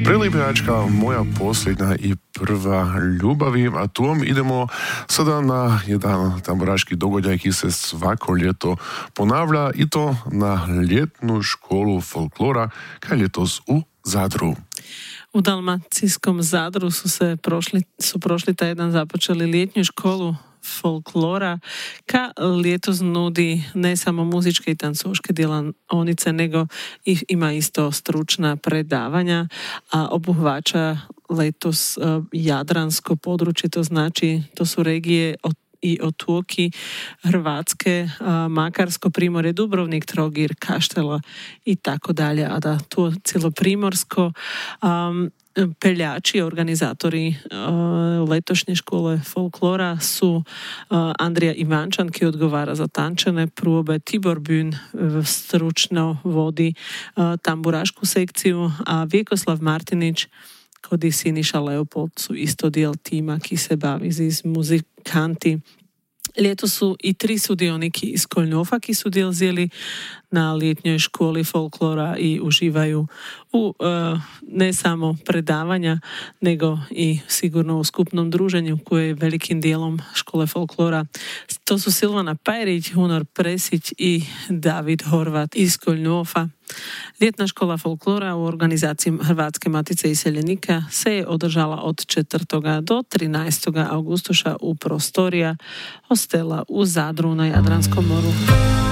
Prelipiačka moja posljednja i prva ljubavi, a tuom idemo sada na jedan tamburaški dogodaj, ki se svako ljeto ponavlja, i to na ljetnu školu folklora, kaj letos u Zadru. U dalmacijskom Zadru su prošli tjedan započeli ljetnju školu folklora, ka letos nudi ne samo muzičke i tancoške djelatnice, nego ima isto stručna predavanja, a obuhvaća letos jadransko područje, to znači to su regije i otoki Hrvatske, Makarsko, Primorje, Dubrovnik, Trogir, Kaštela i tako dalje, a da to cijelo primorsko peljači, organizatori letošnje škole folklora su Andrija Ivančan, ki odgovara za tančene probe, Tibor Bün stručno vodi tamburašku sekciju, a Vjekoslav Martinić kod Siniša Leopold su isto dijel tima ki se bavi z muzikanti. Ljeto su i 3 sudioniki iz Koljnofa ki su djelzeli na ljetnjoj školi folklora i uživaju u ne samo predavanja, nego i sigurno u skupnom druženju koje je velikim dijelom škole folklora. To su Silvana Pajrić, Hunor Presić i David Horvat iz Koljnofa. Ljetna škola folklora u organizaciji Hrvatske matice iseljenika se je održala od 4. do 13. augustuša u prostorija hostela u Zadru na Jadranskom moru.